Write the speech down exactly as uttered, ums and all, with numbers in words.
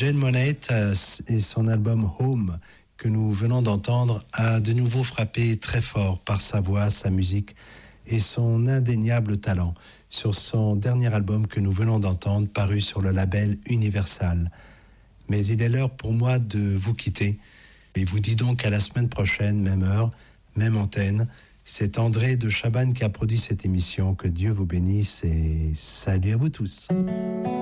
Jane Monette euh, et son album Home, que nous venons d'entendre, a de nouveau frappé très fort par sa voix, sa musique et son indéniable talent sur son dernier album que nous venons d'entendre, paru sur le label Universal. Mais il est l'heure pour moi de vous quitter et vous dis donc à la semaine prochaine, même heure, même antenne. C'est André de Chabannes qui a produit cette émission. Que Dieu vous bénisse et salut à vous tous.